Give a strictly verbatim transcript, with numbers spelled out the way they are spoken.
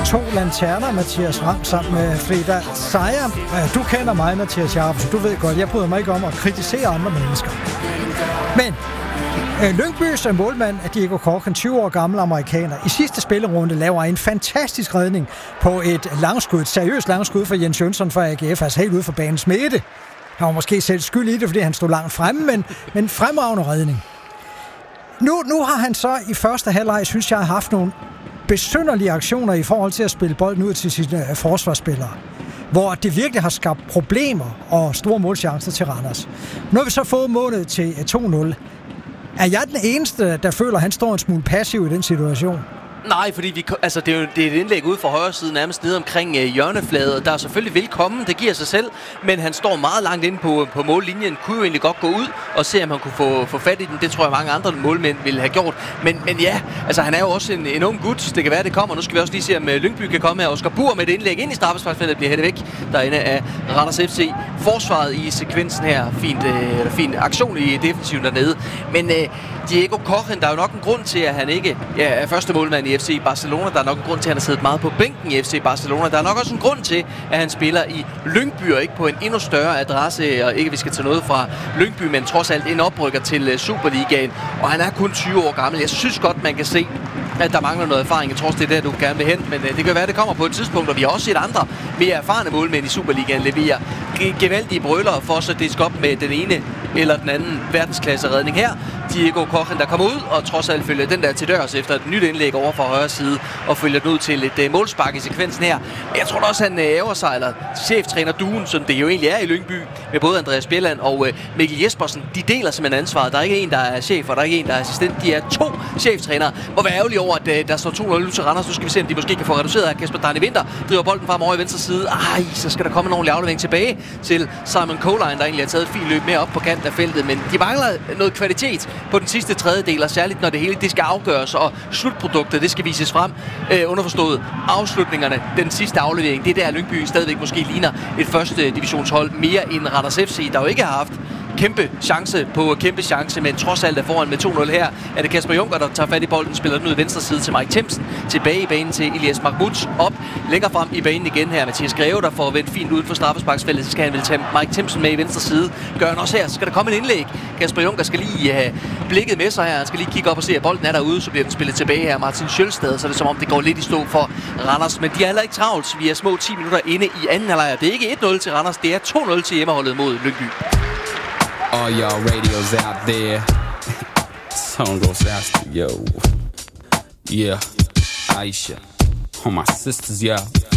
to lanterner, Mathias Ram, sammen med Frida Sejer. Du kender mig, Mathias Jacobsen. Du ved godt, jeg bryder mig ikke om at kritisere andre mennesker. Men Lyngbys målmand er Diego Cochrane, tyve år gammel amerikaner. I sidste spillerunde laver en fantastisk redning på et langskud, et seriøst langskud for Jens Jønsson fra A G F, altså helt ude for banens midte. Han var måske selv skyld i det, fordi han stod langt fremme, men, men fremragende redning. Nu, nu har han så i første halvleg, synes jeg, har haft nogle besynderlige aktioner i forhold til at spille bolden ud til sine uh, forsvarsspillere, hvor det virkelig har skabt problemer og store målchancer til Randers. Nu har vi så fået målet til uh, to nul. Er jeg den eneste, der føler, at han står en smule passiv i den situation? Nej, fordi vi, altså, det er jo det er et indlæg ude fra højre side, nærmest nede omkring øh, hjørnefladet. Der er selvfølgelig velkommen, det giver sig selv, men han står meget langt inde på, på mållinjen. Kunne jo egentlig godt gå ud og se, om han kunne få, få fat i den. Det tror jeg, mange andre målmænd ville have gjort. Men, men ja, altså, han er jo også en, en ung gut. Det kan være, det kommer. Nu skal vi også lige se, om Lyngby kan komme her. Oscar Bur med et indlæg ind i straffesparksfeltet bliver hættet væk derinde af Randers F C. Forsvaret i sekvensen her. Fint, øh, fint aktion i defensiven dernede. Men øh, Diego Cochrane, der er jo nok en grund til, at han ikke ja, er første målmand i F C Barcelona. Der er nok en grund til, at han har siddet meget på bænken i F C Barcelona. Der er nok også en grund til, at han spiller i Lyngby og ikke på en endnu større adresse. Og ikke, vi skal tage noget fra Lyngby, men trods alt en oprykker til Superligaen. Og han er kun tyve år gammel. Jeg synes godt, man kan se, at der mangler noget erfaring. Jeg tror også, det er der, du gerne vil hen. Men det kan være, at det kommer på et tidspunkt, og vi har også set andre mere erfarne målmænd i Superligaen levere gevaldige brølere for så det skal op med den ene eller den anden verdensklasse redning her. Diego Cochrane, der kommer ud og trods alt følger den der til dørs efter et nyt indlæg over fra højre side og følger den ud til et uh, målspark i sekvensen her. Men jeg tror også, han uh, æversejler cheftræner Duen, som det jo egentlig er i Lyngby, med både Andreas Bjelland og uh, Mikkel Jespersen. De deler simpelthen ansvaret. Der er ikke en, der er chef, og der er ikke en, der er assistent. De er to cheftrænere. Hvor være ærgerlig over, at uh, der står to nul til Randers. Nu skal vi se, om de måske kan få reduceret af Kasper Darne Vinter. Driver bolden frem over i venstre side. Ej, så skal der komme en ordentlig aflevering tilbage til Simon Coline, der egentlig har taget et fint løb mere op på kanten af feltet. Men de mangler noget kvalitet på den sidste tredjedel, og særligt når det hele det skal afgøres, og slutproduktet det skal vises frem. Øh, underforstået afslutningerne, den sidste aflevering, det er der Lyngby stadigvæk måske ligner et første divisionshold mere end Randers F C, der jo ikke har haft kæmpe chance på kæmpe chance, men trods alt er foran med to nul her. Er det Kasper Junker, der tager fat i bolden, spiller den ud i venstre side til Mike Thimsen, tilbage i banen til Elias Mahmoud, op, længere frem i banen igen her. Mathias Greve, der får vendt fint ud for straffesparksfeltet, så skal han vel tage Mike Thimsen med i venstre side. Gør han også her, så skal der komme et indlæg. Kasper Junker skal lige have blikket med sig her, han skal lige kigge op og se, at bolden er derude, så bliver den spillet tilbage her. Martin Sjølstad, så er det som om det går lidt i stå for Randers, men de er heller ikke travlt. Vi er små ti minutter inde i anden halvleg. Det er ikke et nul til Randers, det er to nul til hjemmeholdet mod Lyngby. All y'all radios out there. Song goes faster, yo. Yeah, Aisha. All my sisters, yeah.